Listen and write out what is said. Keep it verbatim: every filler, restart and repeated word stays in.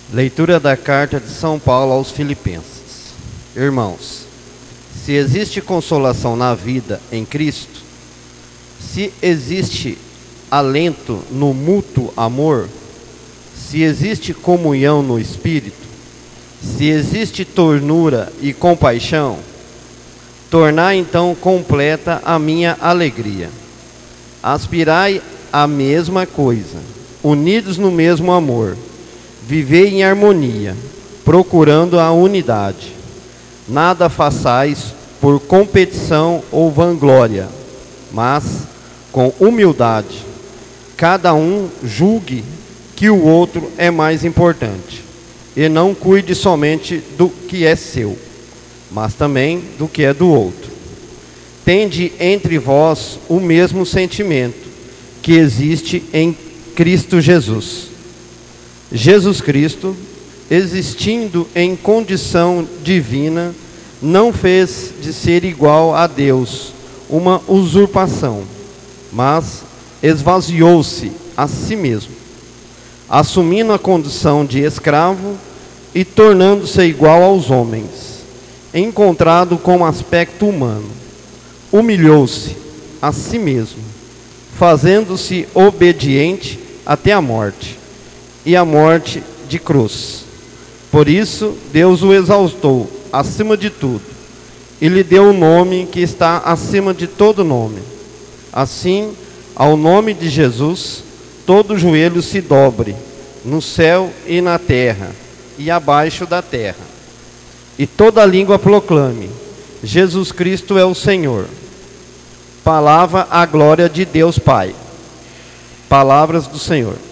Leitura da carta de São Paulo aos Filipenses. Irmãos, se existe consolação na vida em Cristo, se existe alento no mútuo amor, se existe comunhão no Espírito, se existe ternura e compaixão, tornai então completa a minha alegria. Aspirai à mesma coisa, unidos no mesmo amor, vivei em harmonia, procurando a unidade. Nada façais por competição ou vanglória, mas com humildade. Cada um julgue que o outro é mais importante, e não cuide somente do que é seu, mas também do que é do outro. Tende entre vós o mesmo sentimento que existe em Cristo Jesus. Jesus Cristo, existindo em condição divina, não fez de ser igual a Deus uma usurpação, mas esvaziou-se a si mesmo, assumindo a condição de escravo e tornando-se igual aos homens. Encontrado com aspecto humano, humilhou-se a si mesmo, fazendo-se obediente até a morte, e a morte de cruz. Por isso Deus o exaltou acima de tudo, e lhe deu o nome que está acima de todo nome. Assim, ao nome de Jesus, todo joelho se dobre, no céu e na terra, e abaixo da terra, e toda língua proclame: Jesus Cristo é o Senhor. Palavra à glória de Deus Pai. Palavras do Senhor.